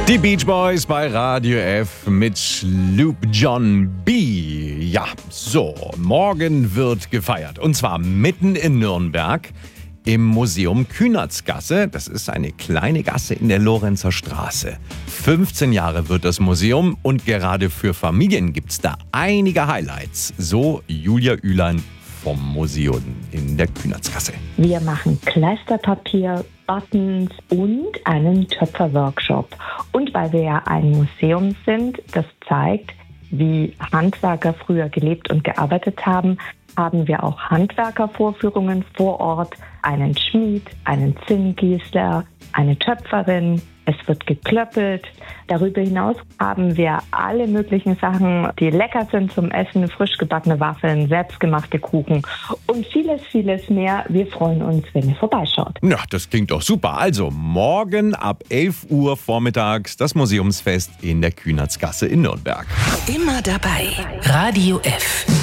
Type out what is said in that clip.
Die Beach Boys bei Radio F mit Sloop John B. Ja, so, morgen wird gefeiert. Und zwar mitten in Nürnberg im Museum Kühnertsgasse. Das ist eine kleine Gasse in der Lorenzer Straße. 15 Jahre wird das Museum und gerade für Familien gibt's da einige Highlights. So Julia Ülein vom Museum in der Kühnertsgasse. Wir machen Kleisterpapier, Buttons und einen Töpferworkshop. Und weil wir ja ein Museum sind, das zeigt, wie Handwerker früher gelebt und gearbeitet haben, haben wir auch Handwerkervorführungen vor Ort, einen Schmied, einen Zinngießler, eine Töpferin. Es wird geklöppelt. Darüber hinaus haben wir alle möglichen Sachen, die lecker sind zum Essen, frisch gebackene Waffeln, selbstgemachte Kuchen und vieles, vieles mehr. Wir freuen uns, wenn ihr vorbeischaut. Ja, das klingt doch super. Also morgen ab 11 Uhr vormittags das Museumsfest in der Kühnertsgasse in Nürnberg. Immer dabei. Radio F.